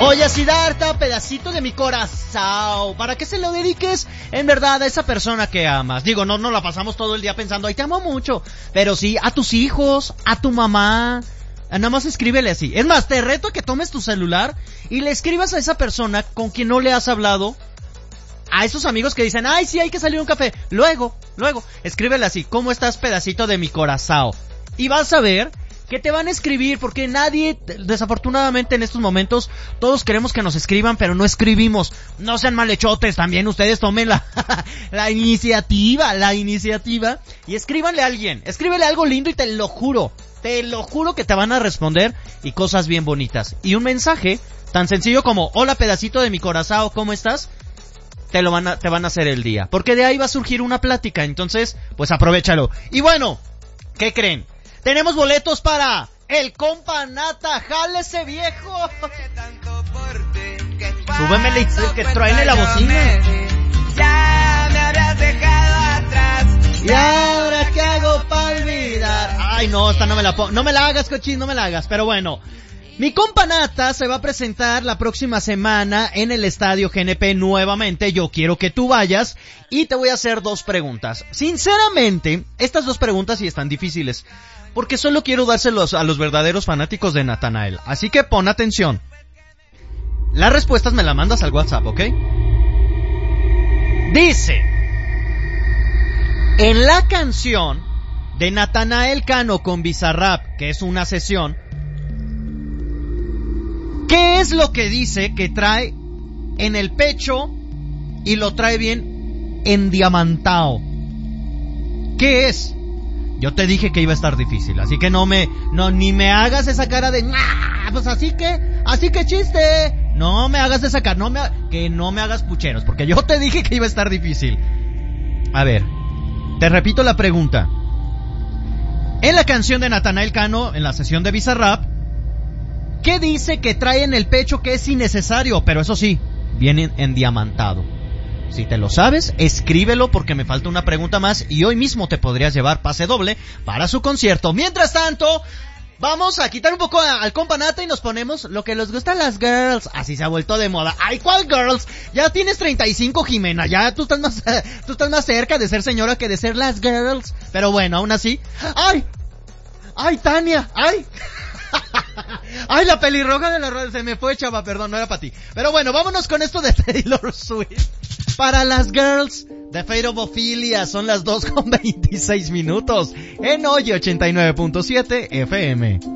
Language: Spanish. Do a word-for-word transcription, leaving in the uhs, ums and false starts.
Oye, Siddhartha, pedacito de mi corazón, para que se lo dediques en verdad a esa persona que amas. Digo, no, no la pasamos todo el día pensando, ay, te amo mucho, pero sí, a tus hijos, a tu mamá, nada más escríbele así. Es más, te reto a que tomes tu celular y le escribas a esa persona con quien no le has hablado, a esos amigos que dicen, ay, sí, hay que salir a un café. Luego, luego, escríbele así, ¿cómo estás, pedacito de mi corazón? Y vas a ver que te van a escribir, porque nadie, desafortunadamente en estos momentos, todos queremos que nos escriban, pero no escribimos. No sean malhechotes, también ustedes tomen la, la iniciativa, la iniciativa, y escríbanle a alguien, escríbele algo lindo y te lo juro, te lo juro que te van a responder, y cosas bien bonitas. Y un mensaje tan sencillo como, hola pedacito de mi corazón, ¿cómo estás? Te lo van a, te van a hacer el día, porque de ahí va a surgir una plática, entonces, pues aprovéchalo. Y bueno, ¿qué creen? Tenemos boletos para el compa Nata, jálese viejo. Súbeme que truene la bocina. Ya me habrás dejado atrás. ¿Y ahora qué hago para olvidar? Ay, no, esta no me la pongo. No me la hagas, cochín, no me la hagas. Pero bueno, mi compa Nata se va a presentar la próxima semana en el Estadio G N P nuevamente. Yo quiero que tú vayas y te voy a hacer dos preguntas. Sinceramente, estas dos preguntas sí están difíciles, porque solo quiero dárselos a los verdaderos fanáticos de Natanael. Así que pon atención. Las respuestas me las mandas al WhatsApp, ¿ok? Dice, en la canción de Natanael Cano con Bizarrap, que es una sesión, ¿qué es lo que dice que trae en el pecho y lo trae bien endiamantado? ¿Qué es? Yo te dije que iba a estar difícil, así que no me, no, ni me hagas esa cara de, ¡ah! Pues así que, así que chiste. No me hagas esa cara, no me, que no me hagas pucheros, porque yo te dije que iba a estar difícil. A ver, te repito la pregunta. En la canción de Natanael Cano, en la sesión de Bizarrap, ¿qué dice que trae en el pecho que es innecesario? Pero eso sí, viene endiamantado. Si te lo sabes, escríbelo porque me falta una pregunta más y hoy mismo te podrías llevar pase doble para su concierto. Mientras tanto, vamos a quitar un poco al compa Nata y nos ponemos lo que les gusta a las girls. Así se ha vuelto de moda. Ay, ¿cuál girls? Ya tienes treinta y cinco, Jimena. Ya tú estás más, tú estás más cerca de ser señora que de ser las girls. Pero bueno, aún así. ¡Ay! ¡Ay, Tania! ¡Ay! Ay, la pelirroja de la rueda se me fue, chava, perdón, no era para ti. Pero bueno, vámonos con esto de Taylor Swift. Para las girls de Fate of Ophelia, son las dos con veintiséis minutos en Oye ochenta y nueve punto siete F M.